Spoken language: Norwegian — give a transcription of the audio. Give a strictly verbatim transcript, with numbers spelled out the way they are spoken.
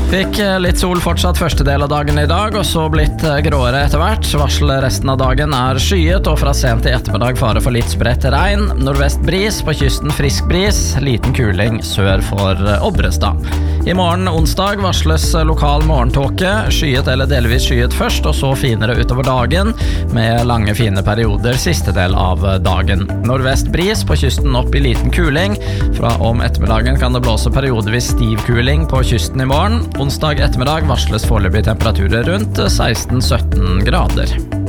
Fikk litt sol fortsatt første del av dagen i dag, og så blitt gråere etter hvert. Varsel resten av dagen er skyet, og fra sent til ettermiddag fare for litt spredt regn. Nordvest bris, på kysten frisk bris, liten kuling sør for Obrestad. I morgen onsdag varsles lokal morgentåke, skyet eller delvis skyet først, og så finere utover dagen, med lange fine perioder siste del av dagen. Nordvest bris, på kysten opp i liten kuling. Fra om ettermiddagen kan det blåse periodevis stiv kuling på kysten i morgen. Onsdag ettermiddag varsles foreløpig temperaturer rundt seksten til sytten grader.